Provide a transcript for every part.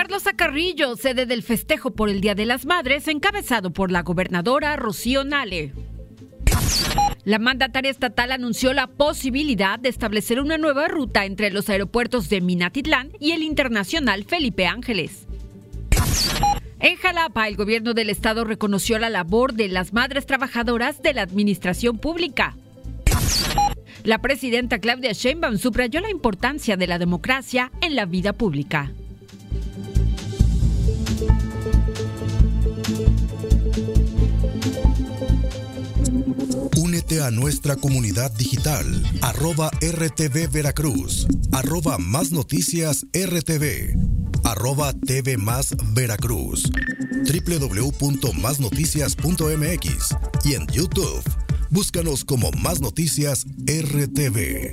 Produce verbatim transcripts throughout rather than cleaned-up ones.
Carlos Carrillo, sede del festejo por el Día de las Madres, encabezado por la gobernadora Rocío Nale. La mandataria estatal anunció la posibilidad de establecer una nueva ruta entre los aeropuertos de Minatitlán y el internacional Felipe Ángeles. En Jalapa, el gobierno del estado reconoció la labor de las madres trabajadoras de la administración pública. La presidenta Claudia Sheinbaum subrayó la importancia de la democracia en la vida pública. Únete a nuestra comunidad digital, arroba R T V Veracruz, arroba Más Noticias R T V, arroba T V Más Veracruz, doble u doble u doble u punto más noticias punto m x y en YouTube, búscanos como Más Noticias R T V.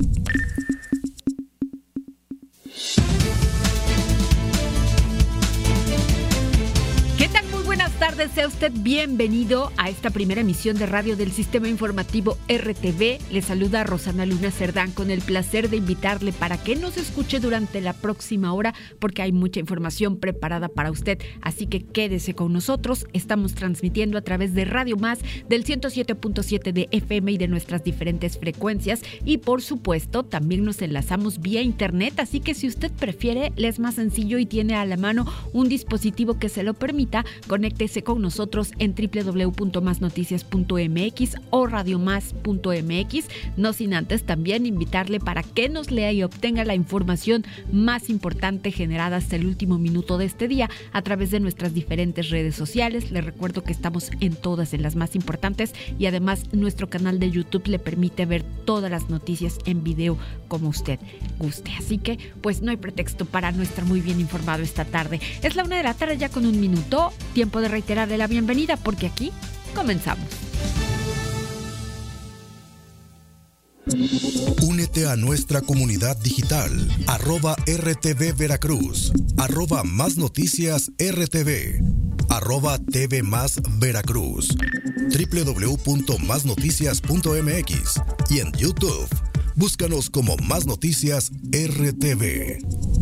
Buenas tardes, sea usted bienvenido a esta primera emisión de radio del Sistema Informativo R T V. Le saluda Rosana Luna Cerdán con el placer de invitarle para que nos escuche durante la próxima hora porque hay mucha información preparada para usted, así que quédese con nosotros. Estamos transmitiendo a través de Radio Más del ciento siete punto siete de F M y de nuestras diferentes frecuencias y por supuesto también nos enlazamos vía internet, así que si usted prefiere, le es más sencillo y tiene a la mano un dispositivo que se lo permita, conéctese con nosotros en doble u doble u doble u punto más noticias punto m x o radio más punto m x, no sin antes también invitarle para que nos lea y obtenga la información más importante generada hasta el último minuto de este día a través de nuestras diferentes redes sociales. Les recuerdo que estamos en todas, en las más importantes, y además nuestro canal de YouTube le permite ver todas las noticias en video como usted guste. Así que pues no hay pretexto para no estar muy bien informado esta tarde. Es la una de la tarde ya con un minuto, tiempo de reiterarle la bienvenida porque aquí comenzamos. Únete a nuestra comunidad digital, arroba R T V Veracruz, arroba Más Noticias R T V, arroba T V Más Veracruz, doble u doble u doble u punto más noticias punto m x y en YouTube, búscanos como Más Noticias R T V.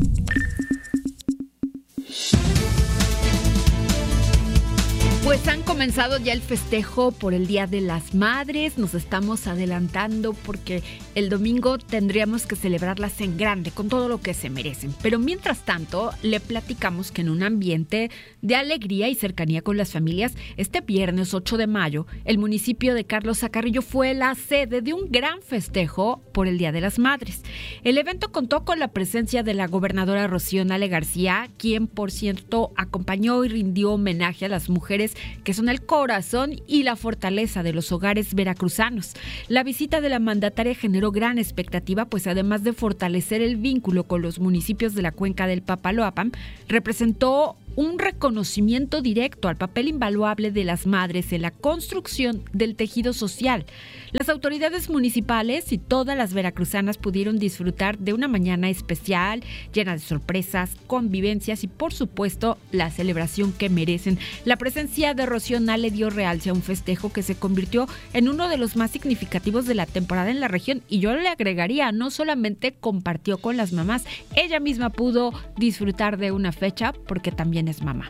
Pues han comenzado ya el festejo por el Día de las Madres. Nos estamos adelantando porque el domingo tendríamos que celebrarlas en grande, con todo lo que se merecen. Pero mientras tanto, le platicamos que en un ambiente de alegría y cercanía con las familias, este viernes ocho de mayo, el municipio de Carlos Carrillo fue la sede de un gran festejo por el Día de las Madres. El evento contó con la presencia de la gobernadora Rocío Nale García, quien, por cierto, acompañó y rindió homenaje a las mujeres que son el corazón y la fortaleza de los hogares veracruzanos. La visita de la mandataria generó gran expectativa, pues además de fortalecer el vínculo con los municipios de la cuenca del Papaloapan, representó un reconocimiento directo al papel invaluable de las madres en la construcción del tejido social. Las autoridades municipales y todas las veracruzanas pudieron disfrutar de una mañana especial, llena de sorpresas, convivencias y, por supuesto, la celebración que merecen. La presencia de Rocío Nale dio realce a un festejo que se convirtió en uno de los más significativos de la temporada en la región, y yo le agregaría, no solamente compartió con las mamás, ella misma pudo disfrutar de una fecha porque también es mamá.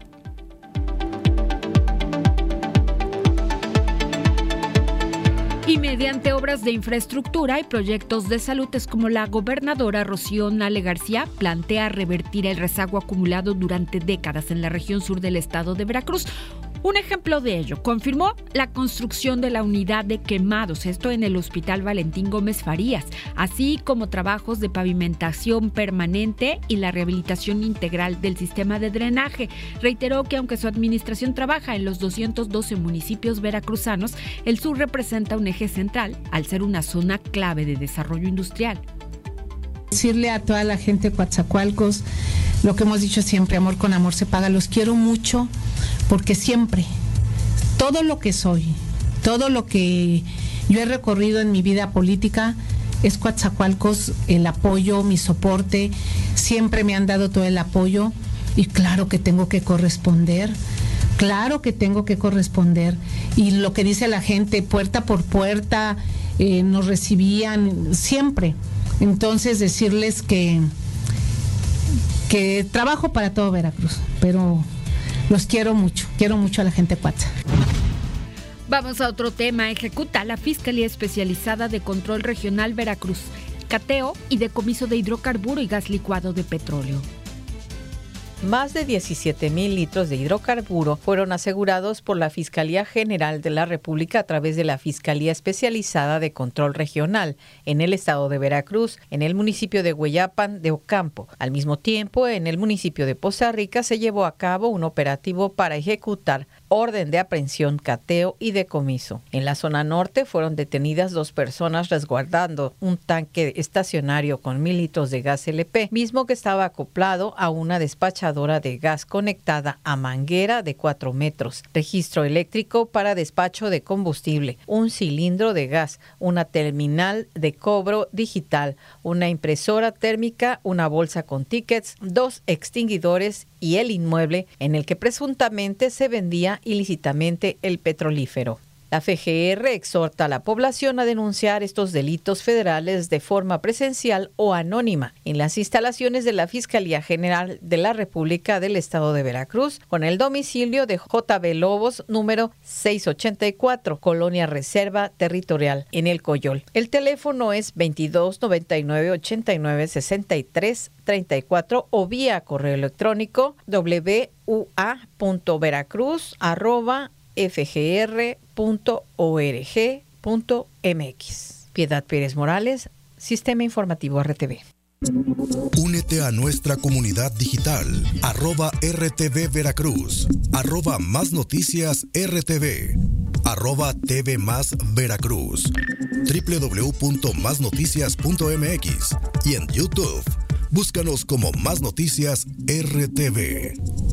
Y mediante obras de infraestructura y proyectos de salud es como la gobernadora Rocío Nale García plantea revertir el rezago acumulado durante décadas en la región sur del estado de Veracruz. Un ejemplo de ello confirmó la construcción de la unidad de quemados, esto en el Hospital Valentín Gómez Farías, así como trabajos de pavimentación permanente y la rehabilitación integral del sistema de drenaje. Reiteró que aunque su administración trabaja en los doscientos doce municipios veracruzanos, el sur representa un eje central al ser una zona clave de desarrollo industrial. Decirle a toda la gente de Coatzacoalcos lo que hemos dicho siempre, amor con amor se paga. Los quiero mucho porque siempre, todo lo que soy, todo lo que yo he recorrido en mi vida política es Coatzacoalcos, el apoyo, mi soporte, siempre me han dado todo el apoyo y claro que tengo que corresponder. Claro que tengo que corresponder. Y lo que dice la gente, puerta por puerta, eh, nos recibían siempre. Entonces decirles que que trabajo para todo Veracruz, pero los quiero mucho, quiero mucho a la gente cuatza. Vamos a otro tema. Ejecuta la Fiscalía Especializada de Control Regional Veracruz cateo y decomiso de hidrocarburo y gas licuado de petróleo. Más de diecisiete mil litros de hidrocarburo fueron asegurados por la Fiscalía General de la República a través de la Fiscalía Especializada de Control Regional en el estado de Veracruz, en el municipio de Hueyapan de Ocampo. Al mismo tiempo, en el municipio de Poza Rica se llevó a cabo un operativo para ejecutar orden de aprehensión, cateo y decomiso. En la zona norte fueron detenidas dos personas resguardando un tanque estacionario con mil litros de gas L P, mismo que estaba acoplado a una despachadora de gas conectada a manguera de cuatro metros, registro eléctrico para despacho de combustible, un cilindro de gas, una terminal de cobro digital, una impresora térmica, una bolsa con tickets, dos extinguidores y el inmueble en el que presuntamente se vendía ilícitamente el petrolífero. La F G R exhorta a la población a denunciar estos delitos federales de forma presencial o anónima en las instalaciones de la Fiscalía General de la República del Estado de Veracruz, con el domicilio de J B Lobos, número seiscientos ochenta y cuatro, Colonia Reserva Territorial, en El Coyol. El teléfono es veintidós noventa y nueve ochenta y nueve sesenta y tres treinta y cuatro o vía correo electrónico w u a punto veracruz arroba f g r punto org punto m x. Piedad Pérez Morales, Sistema Informativo R T V. Únete a nuestra comunidad digital, arroba R T V Veracruz, arroba Más Noticias R T V, arroba T V Más Veracruz, doble u doble u doble u punto más noticias punto m x y en YouTube. Búscanos como Más Noticias R T V.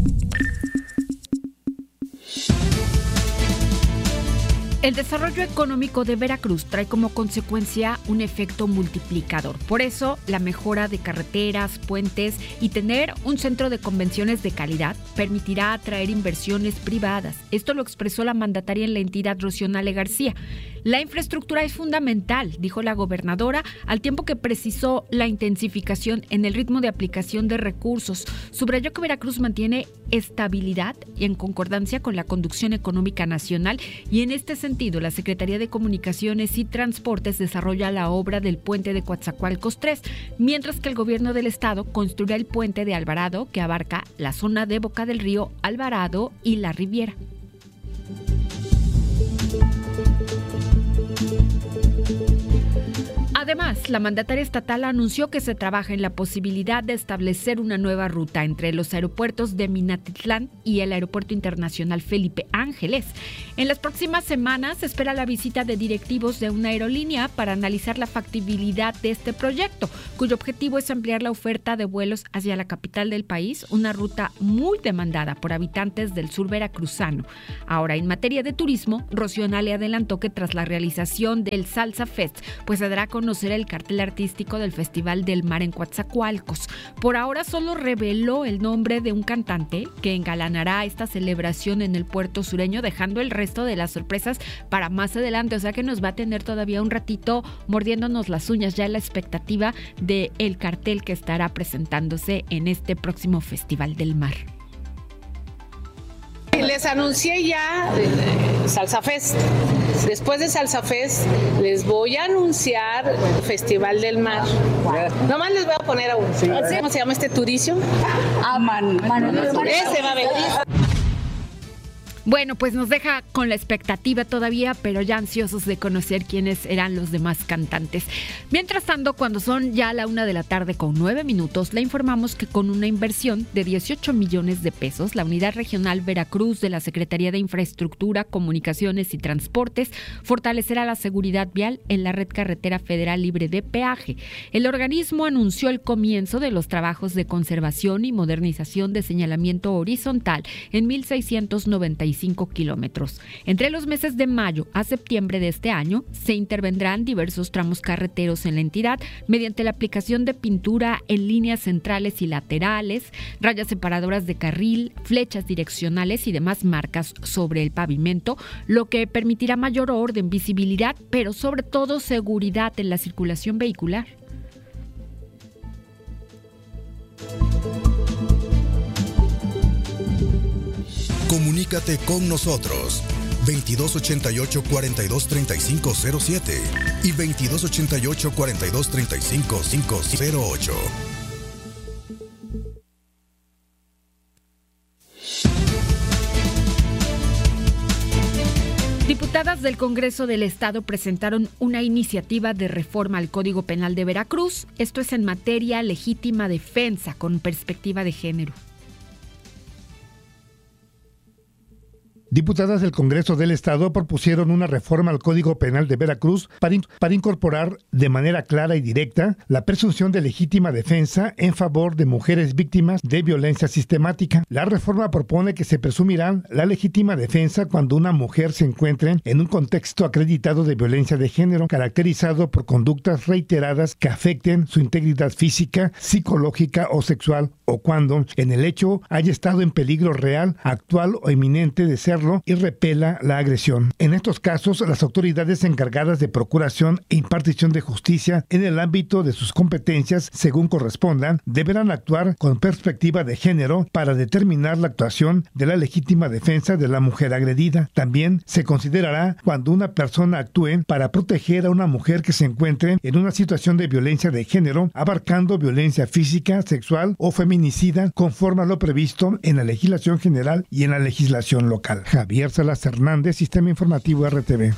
El desarrollo económico de Veracruz trae como consecuencia un efecto multiplicador. Por eso, la mejora de carreteras, puentes y tener un centro de convenciones de calidad permitirá atraer inversiones privadas. Esto lo expresó la mandataria en la entidad, Rocío-Nale García. La infraestructura es fundamental, dijo la gobernadora, al tiempo que precisó la intensificación en el ritmo de aplicación de recursos. Subrayó que Veracruz mantiene estabilidad y en concordancia con la conducción económica nacional, y en este sentido la Secretaría de Comunicaciones y Transportes desarrolla la obra del puente de Coatzacoalcos tres, mientras que el gobierno del estado construirá el puente de Alvarado, que abarca la zona de Boca del Río, Alvarado y La Riviera. Además, la mandataria estatal anunció que se trabaja en la posibilidad de establecer una nueva ruta entre los aeropuertos de Minatitlán y el Aeropuerto Internacional Felipe Ángeles. En las próximas semanas se espera la visita de directivos de una aerolínea para analizar la factibilidad de este proyecto, cuyo objetivo es ampliar la oferta de vuelos hacia la capital del país, una ruta muy demandada por habitantes del sur veracruzano. Ahora, en materia de turismo, Rocío-Nale adelantó que tras la realización del Salsa Fest, pues se dará a conocer el cartel artístico del Festival del Mar en Coatzacoalcos. Por ahora solo reveló el nombre de un cantante que engalanará esta celebración en el puerto sureño, dejando el resto de las sorpresas para más adelante. O sea que nos va a tener todavía un ratito mordiéndonos las uñas, ya en la expectativa del cartel que estará presentándose en este próximo Festival del Mar. Les anuncié ya Salsa Fest. Después de Salsa Fest les voy a anunciar Festival del Mar. Nomás les voy a poner a uno. ¿Cómo se llama este turicio? Ah, man, man, Ese va a venir. Bueno, pues nos deja con la expectativa todavía, pero ya ansiosos de conocer quiénes eran los demás cantantes. Mientras tanto, cuando son ya la una de la tarde con nueve minutos, le informamos que con una inversión de dieciocho millones de pesos, la Unidad Regional Veracruz de la Secretaría de Infraestructura, Comunicaciones y Transportes fortalecerá la seguridad vial en la red carretera federal libre de peaje. El organismo anunció el comienzo de los trabajos de conservación y modernización de señalamiento horizontal en mil seiscientos noventa y cinco kilómetros. Entre los meses de mayo a septiembre de este año se intervendrán diversos tramos carreteros en la entidad mediante la aplicación de pintura en líneas centrales y laterales, rayas separadoras de carril, flechas direccionales y demás marcas sobre el pavimento, lo que permitirá mayor orden, visibilidad, pero sobre todo seguridad en la circulación vehicular. Comunícate con nosotros. veintidós ochenta y ocho, cuarenta y dos, treinta y cinco cero siete y veintidós ochenta y ocho, cuarenta y dos, treinta y cinco, cinco cero ocho. Diputadas del Congreso del Estado presentaron una iniciativa de reforma al Código Penal de Veracruz. Esto es en materia legítima defensa con perspectiva de género. Diputadas del Congreso del Estado propusieron una reforma al Código Penal de Veracruz para, in- para incorporar de manera clara y directa la presunción de legítima defensa en favor de mujeres víctimas de violencia sistemática. La reforma propone que se presumirá la legítima defensa cuando una mujer se encuentre en un contexto acreditado de violencia de género, caracterizado por conductas reiteradas que afecten su integridad física, psicológica o sexual, o cuando en el hecho haya estado en peligro real, actual o inminente de serlo y repela la agresión. En estos casos, las autoridades encargadas de procuración e impartición de justicia en el ámbito de sus competencias, según correspondan, deberán actuar con perspectiva de género para determinar la actuación de la legítima defensa de la mujer agredida. También se considerará cuando una persona actúe para proteger a una mujer que se encuentre en una situación de violencia de género, abarcando violencia física, sexual o feminicida, conforme a lo previsto en la legislación general y en la legislación local. Javier Salas Hernández, Sistema Informativo R T V.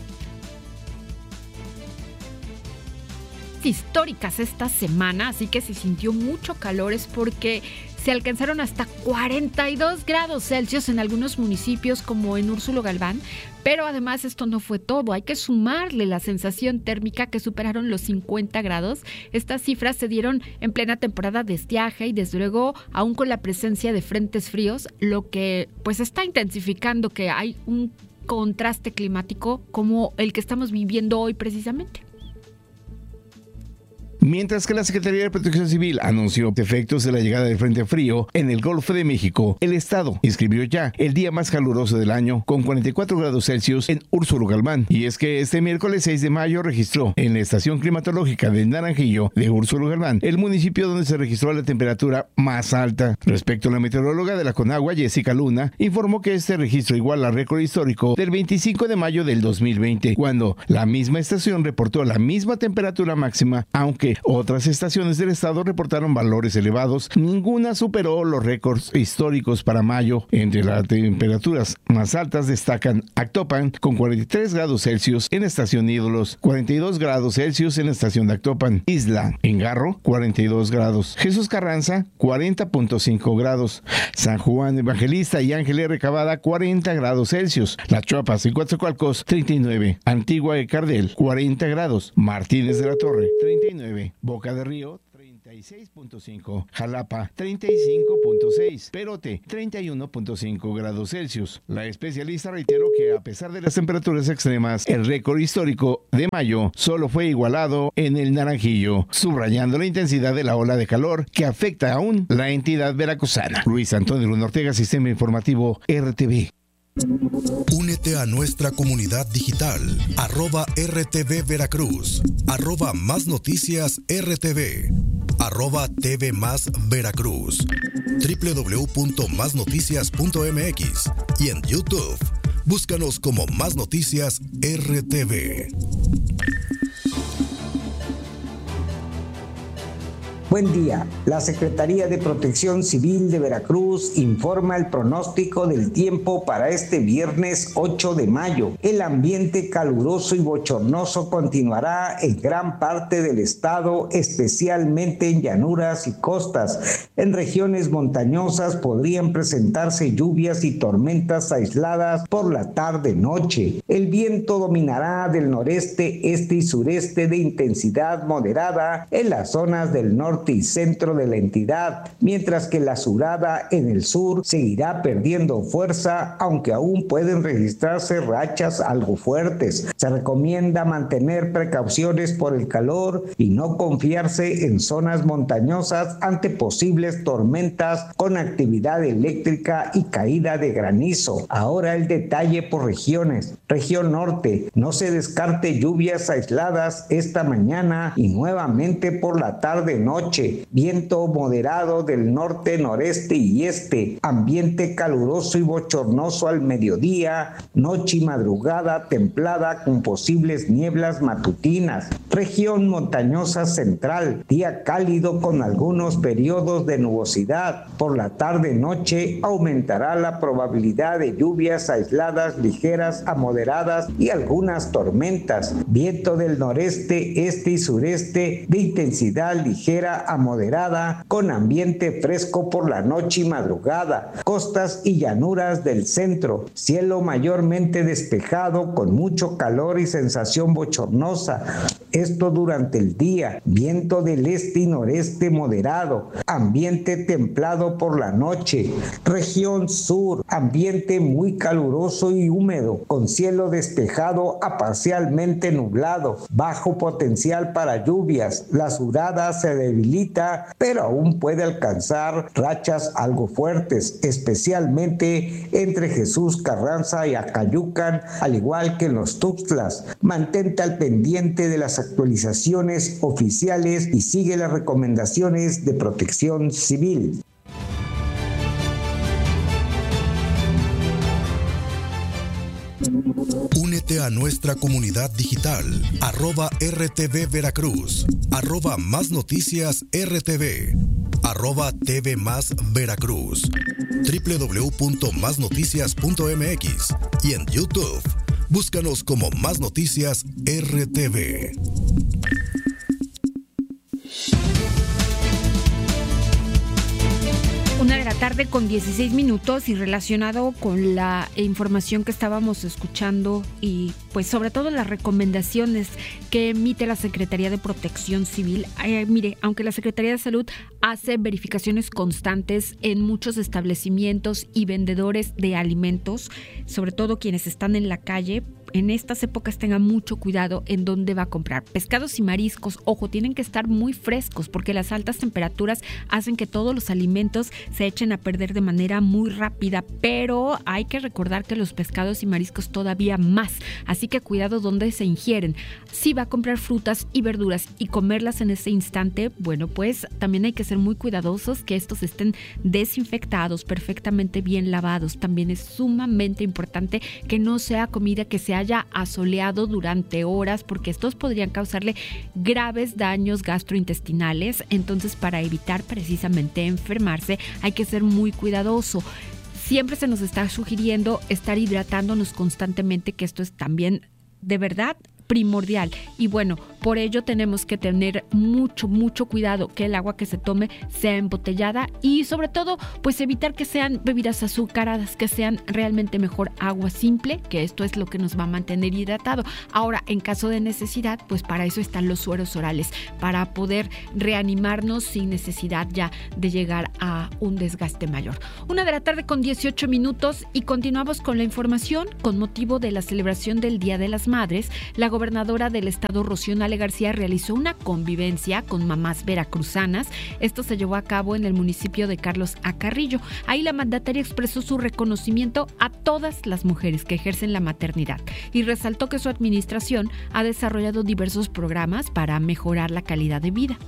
Históricas esta semana, así que se sintió mucho calor, es porque se alcanzaron hasta cuarenta y dos grados Celsius en algunos municipios como en Úrsulo Galván, pero además esto no fue todo, hay que sumarle la sensación térmica que superaron los cincuenta grados. Estas cifras se dieron en plena temporada de estiaje y desde luego aún con la presencia de frentes fríos, lo que pues está intensificando que hay un contraste climático como el que estamos viviendo hoy precisamente. Mientras que la Secretaría de Protección Civil anunció efectos de la llegada del Frente Frío en el Golfo de México, el estado inscribió ya el día más caluroso del año con cuarenta y cuatro grados Celsius en Úrsulo Galván. Y es que este miércoles seis de mayo registró en la estación climatológica de Naranjillo de Úrsulo Galván el municipio donde se registró la temperatura más alta. Respecto a la meteoróloga de la Conagua, Jessica Luna, informó que este registro iguala al récord histórico del veinticinco de mayo del dos mil veinte, cuando la misma estación reportó la misma temperatura máxima, aunque otras estaciones del estado reportaron valores elevados. Ninguna superó los récords históricos para mayo. Entre las temperaturas más altas destacan Actopan con cuarenta y tres grados Celsius en estación Ídolos, cuarenta y dos grados Celsius en la estación de Actopan, Isla Engarro cuarenta y dos grados, Jesús Carranza cuarenta punto cinco grados, San Juan Evangelista y Ángel R. Cavada cuarenta grados Celsius, Las Chuapas y Coatzacoalcos treinta y nueve, Antigua de Cardel cuarenta grados, Martínez de la Torre treinta y nueve, Boca de Río treinta y seis punto cinco, Jalapa treinta y cinco punto seis, Perote treinta y uno punto cinco grados Celsius. La especialista reiteró que a pesar de las temperaturas extremas, el récord histórico de mayo solo fue igualado en el Naranjillo, subrayando la intensidad de la ola de calor que afecta aún la entidad veracruzana. Luis Antonio Luna Ortega, Sistema Informativo R T V. Únete a nuestra comunidad digital, arroba R T V Veracruz, arroba Más Noticias R T V, arroba T V Más Veracruz, doble u doble u doble u punto más noticias punto m x y en YouTube, búscanos como Más Noticias R T V. Buen día. La Secretaría de Protección Civil de Veracruz informa el pronóstico del tiempo para este viernes ocho de mayo. El ambiente caluroso y bochornoso continuará en gran parte del estado, especialmente en llanuras y costas. En regiones montañosas podrían presentarse lluvias y tormentas aisladas por la tarde-noche. El viento dominará del noreste, este y sureste de intensidad moderada en las zonas del norte y centro de la entidad, mientras que la surada en el sur seguirá perdiendo fuerza, aunque aún pueden registrarse rachas algo fuertes. Se recomienda mantener precauciones por el calor y no confiarse en zonas montañosas ante posibles tormentas con actividad eléctrica y caída de granizo. Ahora el detalle por regiones. Región norte, no se descarte lluvias aisladas esta mañana y nuevamente por la tarde-noche. Viento moderado del norte, noreste y este. Ambiente caluroso y bochornoso al mediodía. Noche y madrugada templada con posibles nieblas matutinas. Región montañosa central. Día cálido con algunos periodos de nubosidad. Por la tarde-noche aumentará la probabilidad de lluvias aisladas ligeras a moderadas y algunas tormentas. Viento del noreste, este y sureste de intensidad ligera a moderada con ambiente fresco por la noche y madrugada. Costas y llanuras del centro. Cielo mayormente despejado con mucho calor y sensación bochornosa. Esto durante el día. Viento del este y noreste moderado. Ambiente templado por la noche. Región sur. Ambiente muy caluroso y húmedo con cielo despejado a parcialmente nublado, bajo potencial para lluvias. La surada se debilita, pero aún puede alcanzar rachas algo fuertes, especialmente entre Jesús Carranza y Acayucan, al igual que en los Tuxtlas. Mantente al pendiente de las actualizaciones oficiales y sigue las recomendaciones de Protección Civil. Únete a nuestra comunidad digital, arroba R T V Veracruz, arroba Más Noticias R T V, arroba T V Más Veracruz, doble u doble u doble u punto más noticias punto m x y en YouTube. Búscanos como Más Noticias R T V. Una de la tarde con dieciséis minutos y relacionado con la información que estábamos escuchando y pues sobre todo las recomendaciones que emite la Secretaría de Protección Civil. Eh, mire, aunque la Secretaría de Salud hace verificaciones constantes en muchos establecimientos y vendedores de alimentos, sobre todo quienes están en la calle, en estas épocas tenga mucho cuidado en dónde va a comprar. Pescados y mariscos, ojo, tienen que estar muy frescos porque las altas temperaturas hacen que todos los alimentos se echen a perder de manera muy rápida, pero hay que recordar que los pescados y mariscos todavía más, así que cuidado dónde se ingieren. Si va a comprar frutas y verduras y comerlas en ese instante, bueno, pues también hay que ser muy cuidadosos que estos estén desinfectados, perfectamente bien lavados. También es sumamente importante que no sea comida que se haya asoleado durante horas, porque estos podrían causarle graves daños gastrointestinales. Entonces, para evitar precisamente enfermarse, hay que ser muy cuidadoso. Siempre se nos está sugiriendo estar hidratándonos constantemente, que esto es también de verdad primordial. Y bueno, por ello tenemos que tener mucho, mucho cuidado que el agua que se tome sea embotellada y sobre todo, pues evitar que sean bebidas azucaradas, que sean realmente mejor agua simple, que esto es lo que nos va a mantener hidratado. Ahora, en caso de necesidad, pues para eso están los sueros orales, para poder reanimarnos sin necesidad ya de llegar a un desgaste mayor. Una de la tarde con dieciocho minutos y continuamos con la información. Con motivo de la celebración del Día de las Madres, la gobernadora del estado, Rocío Nale García, realizó una convivencia con mamás veracruzanas. Esto se llevó a cabo en el municipio de Carlos A. Carrillo. Ahí la mandataria expresó su reconocimiento a todas las mujeres que ejercen la maternidad y resaltó que su administración ha desarrollado diversos programas para mejorar la calidad de vida.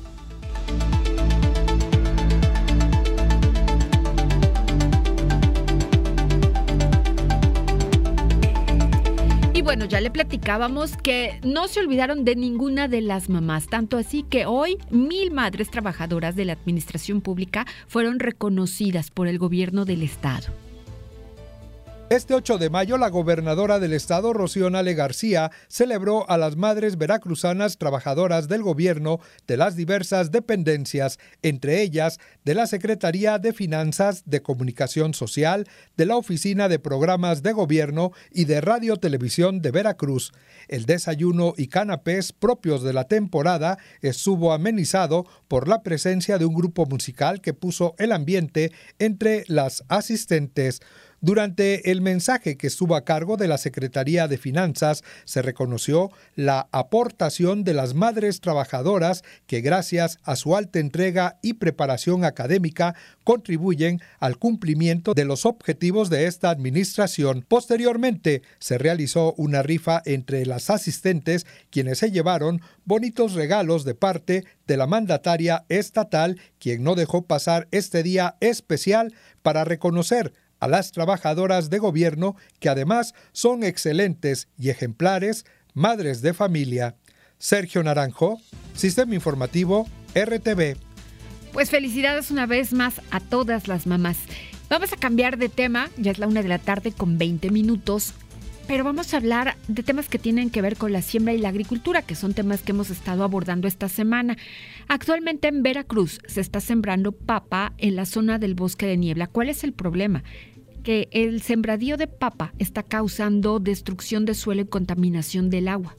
Y bueno, ya le platicábamos que no se olvidaron de ninguna de las mamás, tanto así que hoy mil madres trabajadoras de la administración pública fueron reconocidas por el gobierno del estado. Este ocho de mayo, la gobernadora del estado, Rocío Nale García, celebró a las madres veracruzanas trabajadoras del gobierno de las diversas dependencias, entre ellas de la Secretaría de Finanzas, de Comunicación Social, de la Oficina de Programas de Gobierno y de Radio Televisión de Veracruz. El desayuno y canapés propios de la temporada estuvo amenizado por la presencia de un grupo musical que puso el ambiente entre las asistentes. Durante el mensaje que estuvo a cargo de la Secretaría de Finanzas, se reconoció la aportación de las madres trabajadoras que gracias a su alta entrega y preparación académica contribuyen al cumplimiento de los objetivos de esta administración. Posteriormente, se realizó una rifa entre las asistentes, quienes se llevaron bonitos regalos de parte de la mandataria estatal, quien no dejó pasar este día especial para reconocer a las trabajadoras de gobierno que además son excelentes y ejemplares madres de familia. Sergio Naranjo, Sistema Informativo R T V. Pues felicidades una vez más a todas las mamás. Vamos a cambiar de tema, ya es la una de la tarde con veinte minutos, pero vamos a hablar de temas que tienen que ver con la siembra y la agricultura, que son temas que hemos estado abordando esta semana. Actualmente en Veracruz se está sembrando papa en la zona del bosque de niebla. ¿Cuál es el problema? Que el sembradío de papa está causando destrucción de suelo y contaminación del agua.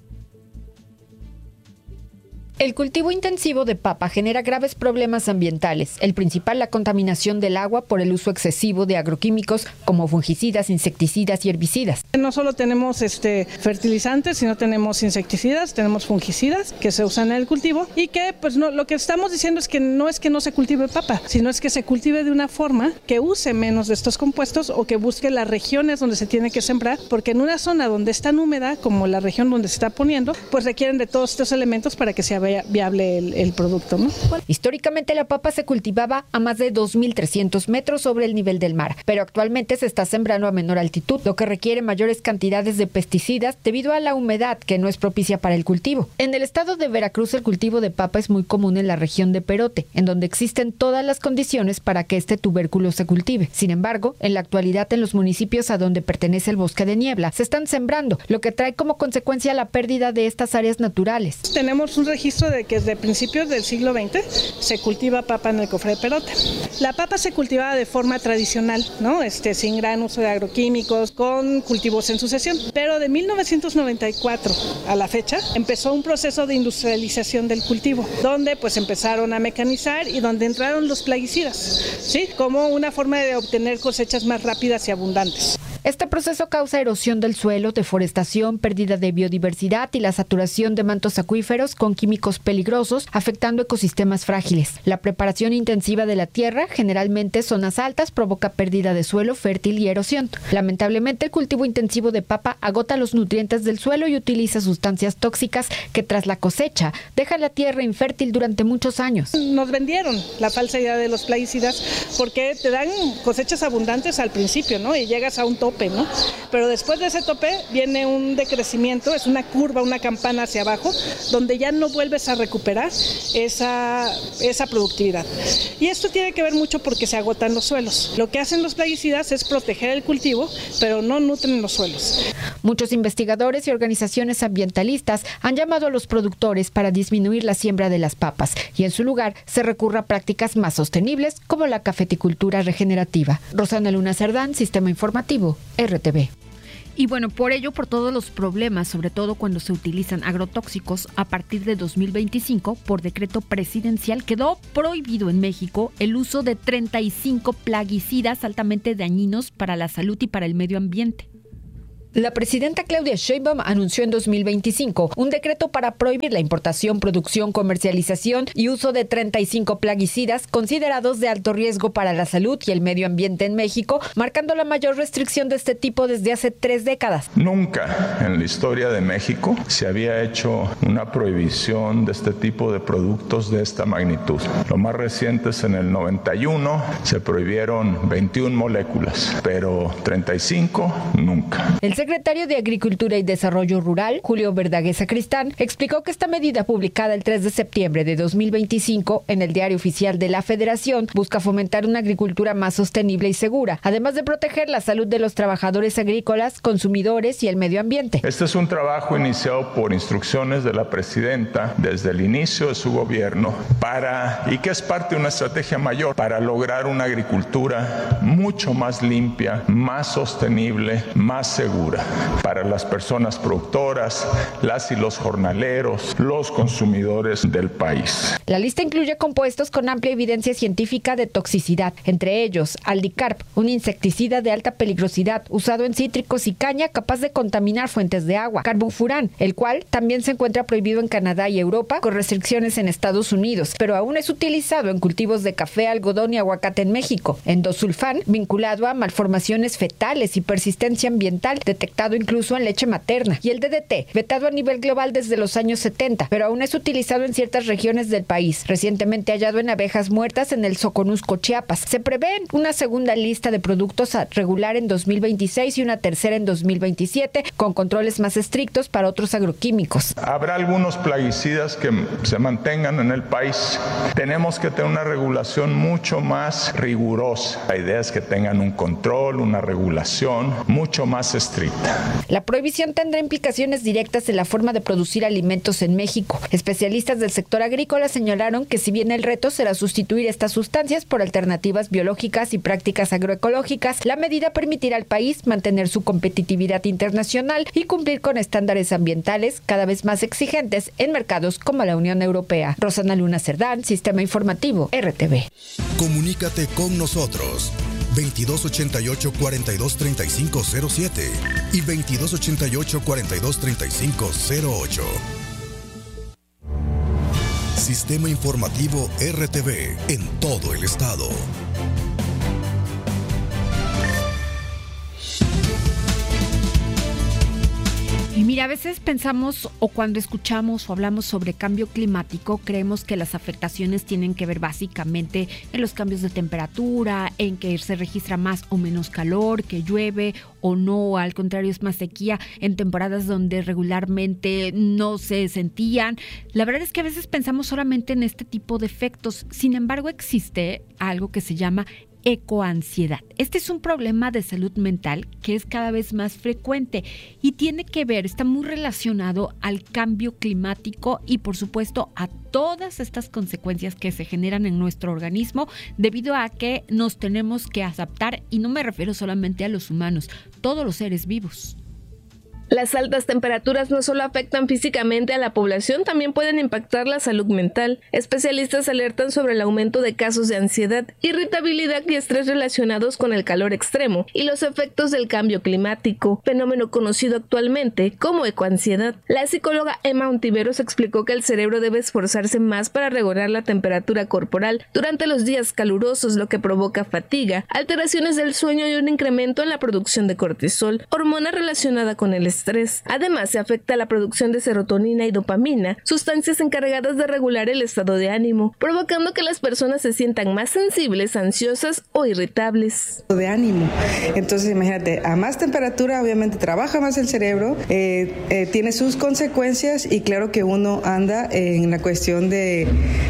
El cultivo intensivo de papa genera graves problemas ambientales. El principal, la contaminación del agua por el uso excesivo de agroquímicos como fungicidas, insecticidas y herbicidas. No solo tenemos este, fertilizantes, sino tenemos insecticidas, tenemos fungicidas que se usan en el cultivo y que pues no, lo que estamos diciendo es que no es que no se cultive papa, sino es que se cultive de una forma que use menos de estos compuestos o que busque las regiones donde se tiene que sembrar, porque en una zona donde es tan húmeda como la región donde se está poniendo, pues requieren de todos estos elementos para que sea viable el, el producto, ¿no? Históricamente la papa se cultivaba a más de dos mil trescientos metros sobre el nivel del mar, pero actualmente se está sembrando a menor altitud, lo que requiere mayores cantidades de pesticidas debido a la humedad que no es propicia para el cultivo. En el estado de Veracruz el cultivo de papa es muy común en la región de Perote, en donde existen todas las condiciones para que este tubérculo se cultive. Sin embargo, en la actualidad en los municipios a donde pertenece el bosque de niebla se están sembrando, lo que trae como consecuencia la pérdida de estas áreas naturales. Tenemos un registro de que desde principios del siglo veinte se cultiva papa en el Cofre de Perote. La papa se cultivaba de forma tradicional, ¿no? Este, sin gran uso de agroquímicos, con cultivos en sucesión. Pero de mil novecientos noventa y cuatro a la fecha empezó un proceso de industrialización del cultivo, donde pues empezaron a mecanizar y donde entraron los plaguicidas, ¿sí? Como una forma de obtener cosechas más rápidas y abundantes. Este proceso causa erosión del suelo, deforestación, pérdida de biodiversidad y la saturación de mantos acuíferos con químicos peligrosos, afectando ecosistemas frágiles. La preparación intensiva de la tierra, generalmente en zonas altas, provoca pérdida de suelo fértil y erosión. Lamentablemente, el cultivo intensivo de papa agota los nutrientes del suelo y utiliza sustancias tóxicas que tras la cosecha dejan la tierra infértil durante muchos años. Nos vendieron la falsa idea de los plaguicidas porque te dan cosechas abundantes al principio, ¿no? Y llegas a un tope, ¿no? Pero después de ese tope viene un decrecimiento, es una curva, una campana hacia abajo, donde ya no vuelves a recuperar esa, esa productividad. Y esto tiene que ver mucho porque se agotan los suelos. Lo que hacen los plaguicidas es proteger el cultivo, pero no nutren los suelos. Muchos investigadores y organizaciones ambientalistas han llamado a los productores para disminuir la siembra de las papas y en su lugar se recurra a prácticas más sostenibles como la cafeticultura regenerativa. Rosana Luna Cerdán, Sistema Informativo R T V. Y bueno, por ello, por todos los problemas, sobre todo cuando se utilizan agrotóxicos, a partir de dos mil veinticinco, por decreto presidencial, quedó prohibido en México el uso de treinta y cinco plaguicidas altamente dañinos para la salud y para el medio ambiente. La presidenta Claudia Sheinbaum anunció en dos mil veinticinco un decreto para prohibir la importación, producción, comercialización y uso de treinta y cinco plaguicidas considerados de alto riesgo para la salud y el medio ambiente en México, marcando la mayor restricción de este tipo desde hace tres décadas. Nunca en la historia de México se había hecho una prohibición de este tipo de productos de esta magnitud. Lo más reciente es en el noventa y uno, se prohibieron veintiuna moléculas, pero treinta y cinco nunca. El secretario de Agricultura y Desarrollo Rural, Julio Verdaguer Sacristán, explicó que esta medida publicada el tres de septiembre de dos mil veinticinco en el Diario Oficial de la Federación busca fomentar una agricultura más sostenible y segura, además de proteger la salud de los trabajadores agrícolas, consumidores y el medio ambiente. Este es un trabajo iniciado por instrucciones de la presidenta desde el inicio de su gobierno para, y que es parte de una estrategia mayor para lograr una agricultura mucho más limpia, más sostenible, más segura. basura para las personas productoras, las y los jornaleros, los consumidores del país. La lista incluye compuestos con amplia evidencia científica de toxicidad, entre ellos Aldicarb, un insecticida de alta peligrosidad usado en cítricos y caña capaz de contaminar fuentes de agua, carbufurán, el cual también se encuentra prohibido en Canadá y Europa con restricciones en Estados Unidos, pero aún es utilizado en cultivos de café, algodón y aguacate en México. Endosulfán, vinculado a malformaciones fetales y persistencia ambiental, detectado incluso en leche materna. Y el D D T, vetado a nivel global desde los años setenta, pero aún es utilizado en ciertas regiones del país. Recientemente hallado en abejas muertas en el Soconusco, Chiapas. Se prevé una segunda lista de productos a regular en dos mil veintiséis y una tercera en dos mil veintisiete, con controles más estrictos para otros agroquímicos. Habrá algunos plaguicidas que se mantengan en el país. Tenemos que tener una regulación mucho más rigurosa. La idea es que tengan un control, una regulación mucho más estricta. La prohibición tendrá implicaciones directas en la forma de producir alimentos en México. Especialistas del sector agrícola señalaron que si bien el reto será sustituir estas sustancias por alternativas biológicas y prácticas agroecológicas, la medida permitirá al país mantener su competitividad internacional y cumplir con estándares ambientales cada vez más exigentes en mercados como la Unión Europea. Rosana Luna Cerdán, Sistema Informativo, R T V. Comunícate con nosotros. veintidós ochenta y ocho, cuarenta y dos, treinta y cinco cero siete y veintidós ochenta y ocho, cuarenta y dos, treinta y cinco cero ocho. Sistema Informativo R T V en todo el estado. Y mira, a veces pensamos o cuando escuchamos o hablamos sobre cambio climático, creemos que las afectaciones tienen que ver básicamente en los cambios de temperatura, en que se registra más o menos calor, que llueve o no, al contrario es más sequía en temporadas donde regularmente no se sentían. La verdad es que a veces pensamos solamente en este tipo de efectos. Sin embargo, existe algo que se llama ecoansiedad. Este es un problema de salud mental que es cada vez más frecuente y tiene que ver, está muy relacionado al cambio climático y por supuesto a todas estas consecuencias que se generan en nuestro organismo debido a que nos tenemos que adaptar, y no me refiero solamente a los humanos, todos los seres vivos. Las altas temperaturas no solo afectan físicamente a la población, también pueden impactar la salud mental. Especialistas alertan sobre el aumento de casos de ansiedad, irritabilidad y estrés relacionados con el calor extremo y los efectos del cambio climático, fenómeno conocido actualmente como ecoansiedad. La psicóloga Emma Ontiveros explicó que el cerebro debe esforzarse más para regular la temperatura corporal durante los días calurosos, lo que provoca fatiga, alteraciones del sueño y un incremento en la producción de cortisol, hormona relacionada con el estrés. Estrés. Además, se afecta la producción de serotonina y dopamina, sustancias encargadas de regular el estado de ánimo, provocando que las personas se sientan más sensibles, ansiosas o irritables. De ánimo. Entonces, imagínate, a más temperatura, obviamente trabaja más el cerebro, eh, eh, tiene sus consecuencias y claro que uno anda en la cuestión de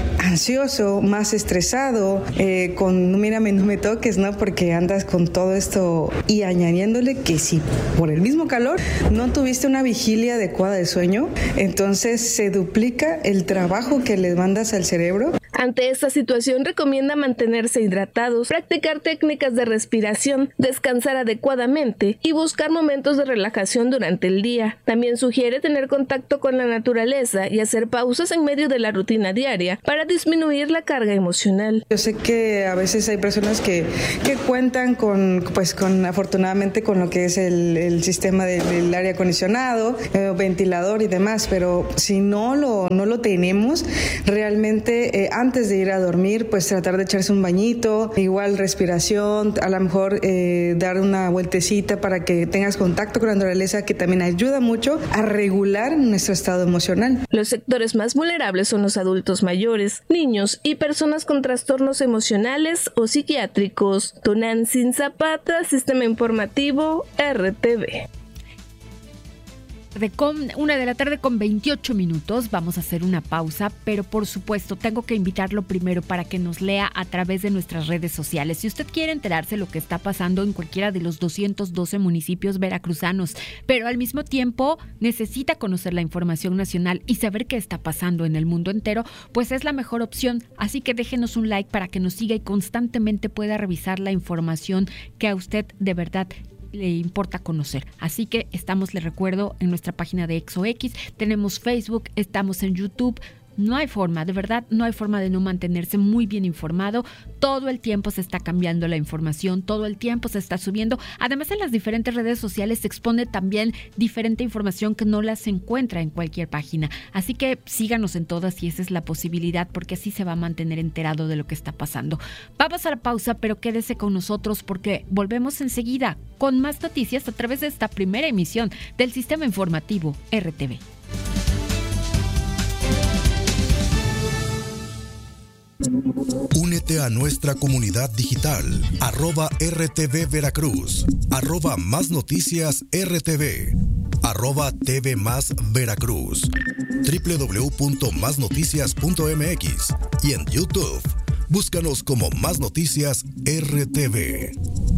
ansioso, más estresado, eh, con mírame, no me toques, ¿no? Porque andas con todo esto y añadiéndole que si por el mismo calor no tuviste una vigilia adecuada de sueño, entonces se duplica el trabajo que le mandas al cerebro. Ante esta situación recomienda mantenerse hidratados, practicar técnicas de respiración, descansar adecuadamente y buscar momentos de relajación durante el día. También sugiere tener contacto con la naturaleza y hacer pausas en medio de la rutina diaria para disminuir la carga emocional. Yo sé que a veces hay personas que, que cuentan con, pues con afortunadamente con lo que es el, el sistema de, del aire acondicionado, eh, ventilador y demás, pero si no lo, no lo tenemos, realmente eh, antes de ir a dormir, pues tratar de echarse un bañito, igual respiración, a lo mejor eh, dar una vueltecita para que tengas contacto con la naturaleza, que también ayuda mucho a regular nuestro estado emocional. Los sectores más vulnerables son los adultos mayores, niños y personas con trastornos emocionales o psiquiátricos. Tonantzin Zapata, Sistema Informativo, R T V. De con una de la tarde con veintiocho minutos, vamos a hacer una pausa, pero por supuesto tengo que invitarlo primero para que nos lea a través de nuestras redes sociales. Si usted quiere enterarse lo que está pasando en cualquiera de los doscientos doce municipios veracruzanos, pero al mismo tiempo necesita conocer la información nacional y saber qué está pasando en el mundo entero, pues es la mejor opción. Así que déjenos un like para que nos siga y constantemente pueda revisar la información que a usted de verdad le importa conocer. Así que estamos, les recuerdo, en nuestra página de ExoX, tenemos Facebook, estamos en YouTube. No hay forma, de verdad, no hay forma de no mantenerse muy bien informado. Todo el tiempo se está cambiando la información, todo el tiempo se está subiendo. Además, en las diferentes redes sociales se expone también diferente información que no las encuentra en cualquier página. Así que síganos en todas y esa es la posibilidad, porque así se va a mantener enterado de lo que está pasando. Vamos a la pausa, pero quédese con nosotros porque volvemos enseguida con más noticias a través de esta primera emisión del Sistema Informativo R T V. Únete a nuestra comunidad digital, arroba R T V Veracruz, arroba Más Noticias R T V, arroba T V Más Veracruz, doble u doble u doble u punto más noticias punto m x y en YouTube. Búscanos como Más Noticias R T V.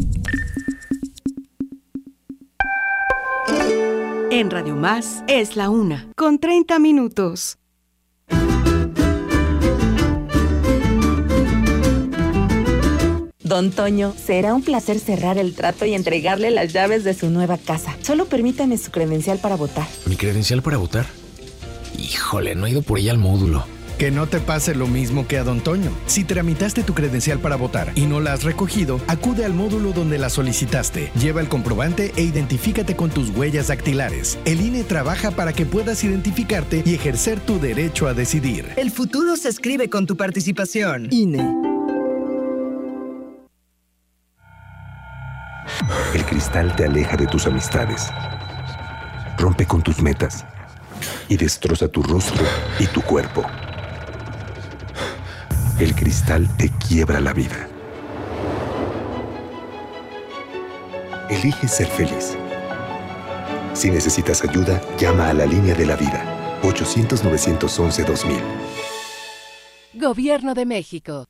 En Radio Más es la una, con treinta minutos. Don Toño, será un placer cerrar el trato y entregarle las llaves de su nueva casa. Solo permítame su credencial para votar. ¿Mi credencial para votar? Híjole, no he ido por ella al módulo. Que no te pase lo mismo que a Don Toño. Si tramitaste tu credencial para votar y no la has recogido, acude al módulo donde la solicitaste. Lleva el comprobante e identifícate con tus huellas dactilares. El I N E trabaja para que puedas identificarte y ejercer tu derecho a decidir. El futuro se escribe con tu participación. I N E. El cristal te aleja de tus amistades, rompe con tus metas y destroza tu rostro y tu cuerpo. El cristal te quiebra la vida. Elige ser feliz. Si necesitas ayuda, llama a la línea de la vida, ochocientos, novecientos once, dos mil. Gobierno de México.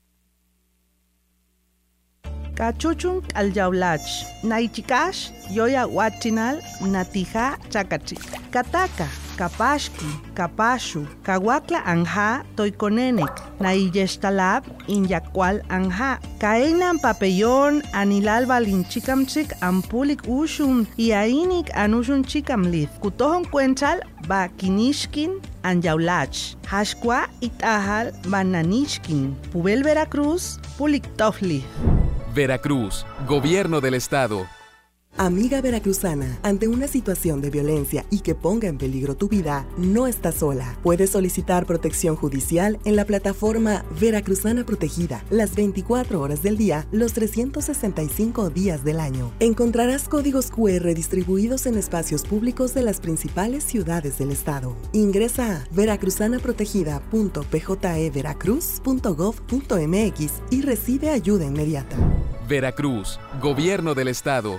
Cachuchun al yaulach, naichikash, yoya huachinal, natija chakachik. Kataka, kapashki, kapashu, kawakla anja, toikonenek, naiyestalab, inyakwal anja. Kaenan papellón, anilal balinchikamchik, ampulik ushun, iainik anushun chikamlith. Kutohon cuenchal, ba kinishkin, anyaulach. Hashkwa itahal, bananishkin. Pubel Veracruz, pulik tofli. Veracruz, Gobierno del Estado. Amiga veracruzana, ante una situación de violencia y que ponga en peligro tu vida, no estás sola. Puedes solicitar protección judicial en la plataforma Veracruzana Protegida, las veinticuatro horas del día, los trescientos sesenta y cinco días del año. Encontrarás códigos cu erre distribuidos en espacios públicos de las principales ciudades del estado. Ingresa a veracruzana protegida punto p j e veracruz punto gov punto m x y recibe ayuda inmediata. Veracruz, Gobierno del Estado.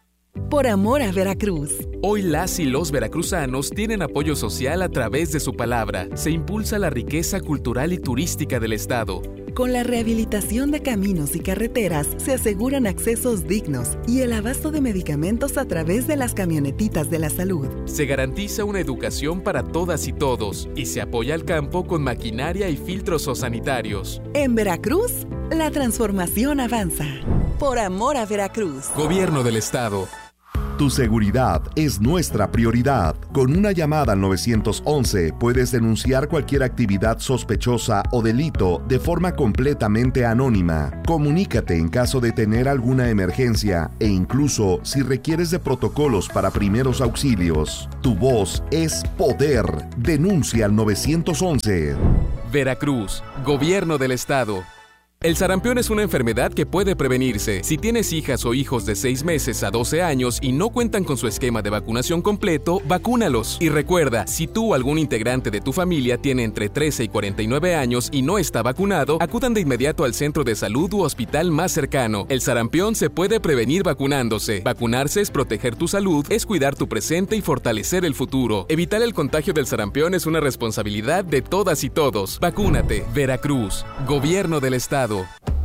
Por amor a Veracruz. Hoy las y los veracruzanos tienen apoyo social a través de su palabra. Se impulsa la riqueza cultural y turística del estado. Con la rehabilitación de caminos y carreteras se aseguran accesos dignos y el abasto de medicamentos a través de las camionetitas de la salud. Se garantiza una educación para todas y todos y se apoya al campo con maquinaria y filtros sanitarios. En Veracruz, la transformación avanza. Por amor a Veracruz. Gobierno del Estado. Tu seguridad es nuestra prioridad. Con una llamada al nueve once puedes denunciar cualquier actividad sospechosa o delito de forma completamente anónima. Comunícate en caso de tener alguna emergencia e incluso si requieres de protocolos para primeros auxilios. Tu voz es poder. Denuncia al nueve once. Veracruz, Gobierno del Estado. El sarampión es una enfermedad que puede prevenirse. Si tienes hijas o hijos de seis meses a doce años y no cuentan con su esquema de vacunación completo, vacúnalos. Y recuerda, si tú o algún integrante de tu familia tiene entre trece y cuarenta y nueve años y no está vacunado, acudan de inmediato al centro de salud u hospital más cercano. El sarampión se puede prevenir vacunándose. Vacunarse es proteger tu salud, es cuidar tu presente y fortalecer el futuro. Evitar el contagio del sarampión es una responsabilidad de todas y todos. Vacúnate. Veracruz, Gobierno del Estado.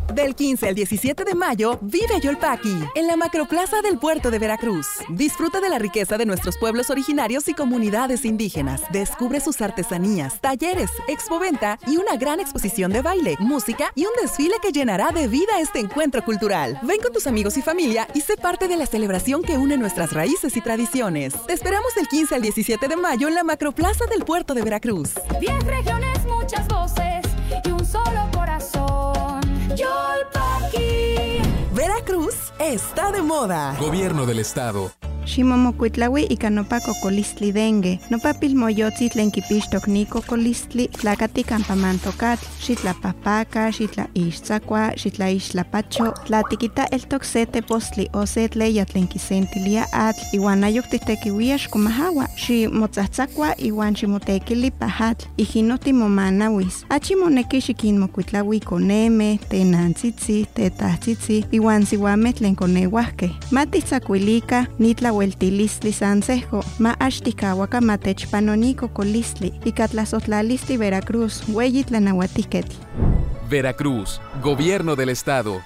Del quince al diecisiete de mayo, vive a Yolpaqui, en la Macroplaza del Puerto de Veracruz. Disfruta de la riqueza de nuestros pueblos originarios y comunidades indígenas. Descubre sus artesanías, talleres, expoventa y una gran exposición de baile, música y un desfile que llenará de vida este encuentro cultural. Ven con tus amigos y familia y sé parte de la celebración que une nuestras raíces y tradiciones. Te esperamos del quince al diecisiete de mayo en la Macroplaza del Puerto de Veracruz. Diez regiones, muchas voces y un solo corazón. Yolpaqui. Veracruz está de moda. Gobierno del Estado. Ximomocuitlaui ika nopa cocolistli dengue, nopa pilmoyotzi tlen kipixtok ni cocolistli, tlakati campamantocatl, xitlapahpaca, xitlaixtzakua, xitlaixtlapacho, tlatikita eltok se tepostli o se tleya tlen kisentilia atl, iwan ayok titekiuia xkomahawa, ximotzatzakua iwan ximotekili pahatl, ijino timomanawis. Achi moneki xikinmokuitlaui koneme, tenantzitzi, tetahtzitzi, iwan siuameh tlen koneuahkeh. Matitzakuilika, nitla Hueltilistli Sansejo, ma Ashtikawaka Matechpanonico Colistli, y Catlazotlalisti Veracruz, Hueyitlanahuatiquetl. Veracruz, Gobierno del Estado.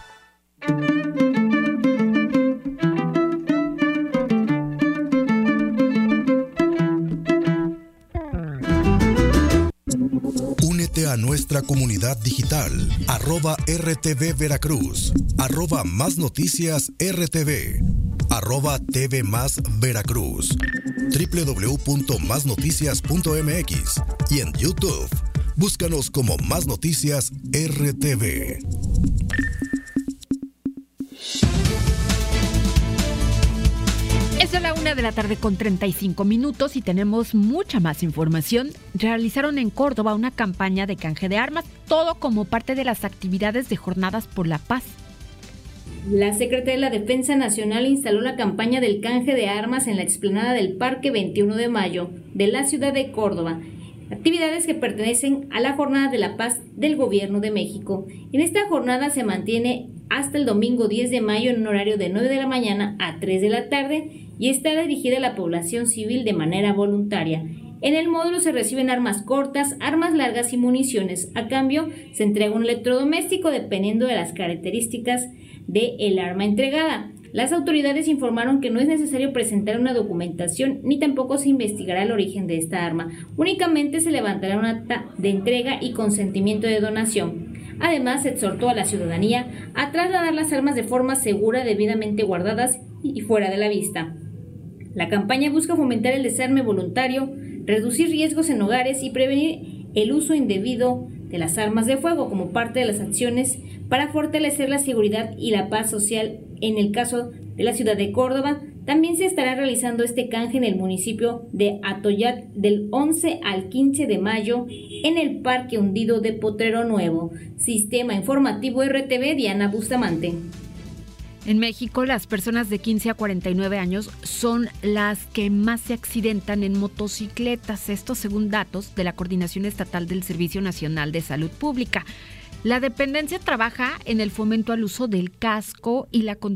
Únete a nuestra comunidad digital, arroba R T V Veracruz, arroba Más Noticias R T V, arroba T V Más Veracruz, doble u doble u doble u punto más noticias punto m x y en YouTube. Búscanos como Más Noticias R T V. Es a la una de la tarde con treinta y cinco minutos y tenemos mucha más información. Realizaron en Córdoba una campaña de canje de armas, todo como parte de las actividades de Jornadas por la Paz. La Secretaría de la Defensa Nacional instaló la campaña del canje de armas en la explanada del Parque veintiuno de mayo de la ciudad de Córdoba, actividades que pertenecen a la Jornada de la Paz del Gobierno de México. En esta jornada se mantiene hasta el domingo diez de mayo en un horario de nueve de la mañana a tres de la tarde y está dirigida a la población civil de manera voluntaria. En el módulo se reciben armas cortas, armas largas y municiones. A cambio, se entrega un electrodoméstico dependiendo de las características del arma entregada. Las autoridades informaron que no es necesario presentar una documentación ni tampoco se investigará el origen de esta arma. Únicamente se levantará un acta de entrega y consentimiento de donación. Además, se exhortó a la ciudadanía a trasladar las armas de forma segura, debidamente guardadas y fuera de la vista. La campaña busca fomentar el desarme voluntario, reducir riesgos en hogares y prevenir el uso indebido de las armas de fuego como parte de las acciones para fortalecer la seguridad y la paz social. En el caso de la ciudad de Córdoba, también se estará realizando este canje en el municipio de Atoyac del once al quince de mayo en el Parque Hundido de Potrero Nuevo. Sistema Informativo R T V, Diana Bustamante. En México, las personas de quince a cuarenta y nueve años son las que más se accidentan en motocicletas, esto según datos de la Coordinación Estatal del Servicio Nacional de Salud Pública. La dependencia trabaja en el fomento al uso del casco y la conducción